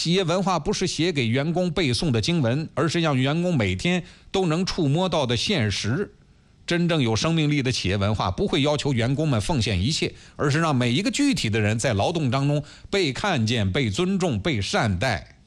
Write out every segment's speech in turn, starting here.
企业文化不是写给员工背诵的经文，而是让员工每天都能触摸到的现实。真正有生命力的企业文化不会要求员工们奉献一切，而是让每一个具体的人在劳动当中被看见、被尊重、被善待。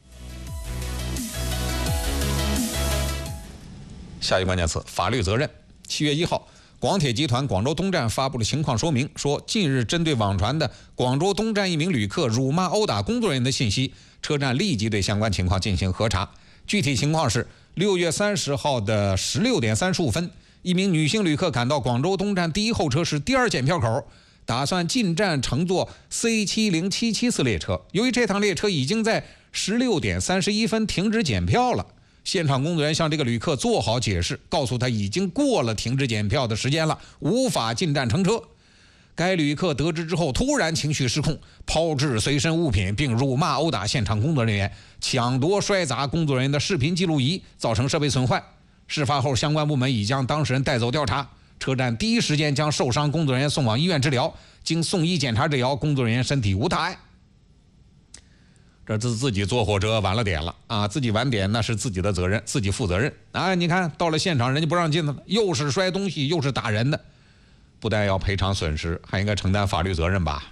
下一个关键词：法律责任。7月1号，广铁集团广州东站发布了情况说明，说近日针对网传的广州东站一名旅客辱骂殴打工作人员的信息，车站立即对相关情况进行核查。具体情况是，6月30号的16点35分，一名女性旅客赶到广州东站第一候车室第2检票口，打算进站乘坐 C70774 列车。由于这趟列车已经在16点31分停止检票了，现场工作人员向这个旅客做好解释，告诉他已经过了停止检票的时间了，无法进站乘车。该旅客得知之后突然情绪失控，抛掷随身物品，并辱骂殴打现场工作人员，抢夺摔砸工作人员的视频记录仪，造成设备损坏。事发后，相关部门已将当事人带走调查，车站第一时间将受伤工作人员送往医院治疗，经送医检查治疗，工作人员身体无大碍。这自己坐火车晚了点了啊，自己晚点那是自己的责任，自己负责任啊！你看到了现场，人家不让进了，又是摔东西，又是打人的，不但要赔偿损失，还应该承担法律责任吧？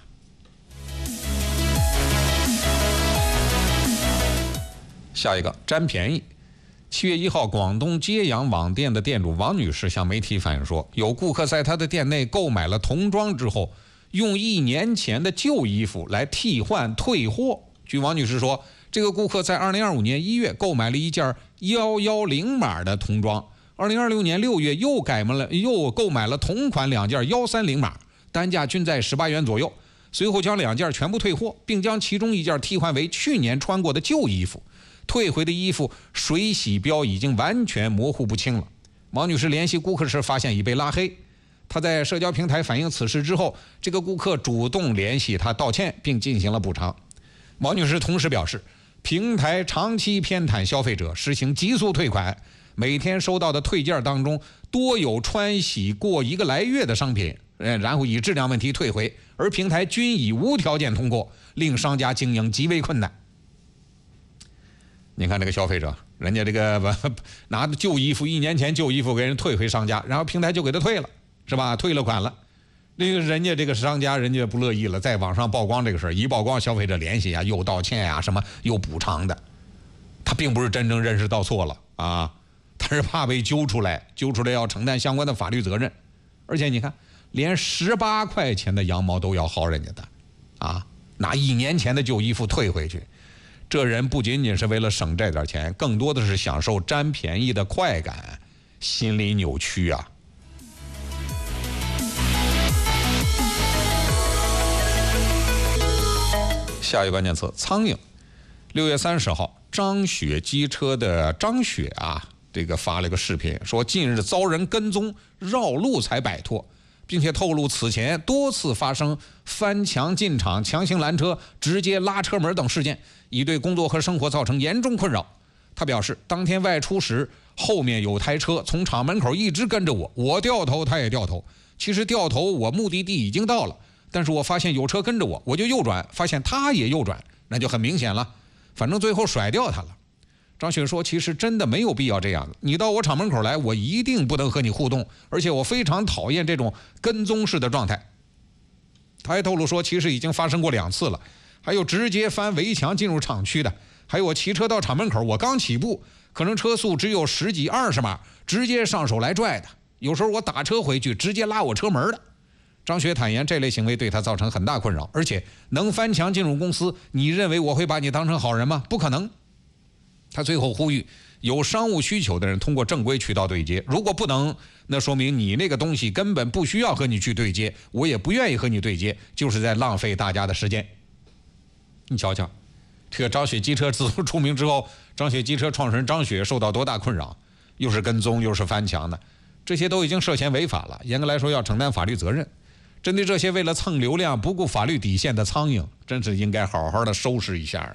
下一个，占便宜。7月1号，广东揭阳网店的店主王女士向媒体反映说，有顾客在她的店内购买了童装之后，用1年前的旧衣服来替换退货。据王女士说，这个顾客在2025年1月购买了一件110码的童装，2026年6月又购买了同款2件130码，单价均在18元左右。随后将2件全部退货，并将其中1件替换为去年穿过的旧衣服。退回的衣服水洗标已经完全模糊不清了。王女士联系顾客时发现已被拉黑。她在社交平台反映此事之后，这个顾客主动联系她道歉，并进行了补偿。王女士同时表示，平台长期偏袒消费者，实行急速退款，每天收到的退件当中多有穿洗过1个来月的商品，然后以质量问题退回，而平台均已无条件通过，令商家经营极为困难。你看这个消费者，人家这个拿着旧衣服，1年前旧衣服给人退回商家，然后平台就给他退了，是吧？退了款了。那个人家这个商家人家不乐意了，在网上曝光这个事儿，一曝光消费者联系啊，又道歉啊，什么又补偿的。他并不是真正认识到错了啊，他是怕被揪出来要承担相关的法律责任。而且你看，连18块钱的羊毛都要薅人家的啊，拿1年前的旧衣服退回去。这人不仅仅是为了省这点钱，更多的是享受占便宜的快感，心理扭曲啊。下一个关键词：苍蝇。6月30号，张雪机车的张雪啊，这个发了个视频，说近日遭人跟踪绕路才摆脱，并且透露此前多次发生翻墙进场、强行拦车、直接拉车门等事件，已对工作和生活造成严重困扰。他表示，当天外出时，后面有台车从厂门口一直跟着我，我掉头他也掉头。其实掉头我目的地已经到了，但是我发现有车跟着我，我就右转，发现他也右转，那就很明显了，反正最后甩掉他了。张雪说，其实真的没有必要这样的，你到我厂门口来，我一定不能和你互动，而且我非常讨厌这种跟踪式的状态。他还透露说，其实已经发生过2次了，还有直接翻围墙进入厂区的，还有我骑车到厂门口，我刚起步，可能车速只有10几20码，直接上手来拽的，有时候我打车回去直接拉我车门的。张雪坦言，这类行为对他造成很大困扰，而且能翻墙进入公司，你认为我会把你当成好人吗？不可能。他最后呼吁，有商务需求的人通过正规渠道对接，如果不能，那说明你那个东西根本不需要和你去对接，我也不愿意和你对接，就是在浪费大家的时间。你瞧瞧，这个张雪机车自从出名之后，张雪机车创始人张雪受到多大困扰，又是跟踪又是翻墙的，这些都已经涉嫌违法了，严格来说要承担法律责任。针对这些为了蹭流量不顾法律底线的苍蝇，真是应该好好的收拾一下。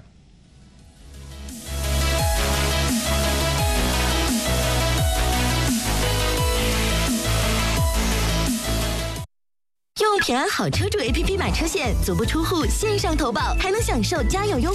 用平安好车主 APP 买车险，足不出户线上投保，还能享受家有优